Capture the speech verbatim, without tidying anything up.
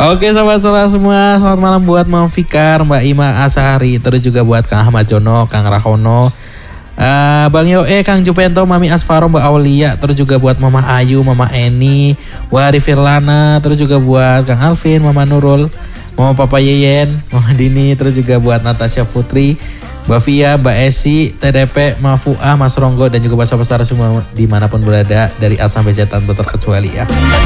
Oke sobat Solar semua, selamat malam buat Mam Fikar, Mbak Ima Asahari, terus juga buat Kang Ahmad Jono, Kang Rahono, uh, Bang Yoe, Kang Jupento, Mami Asfaro, Mbak Aulia, terus juga buat Mama Ayu, Mama Eni, Wari Firlana, terus juga buat Kang Alvin, Mama Nurul, Mama Papa Yeyen, Mama Dini, terus juga buat Natasha Putri, Mbak Via, Mbak Esi, T D P, Mbak Fuah, Mas Ronggo, dan juga Bapak Sobat semua dimanapun berada dari A sampai Z tanpa terkecuali ya.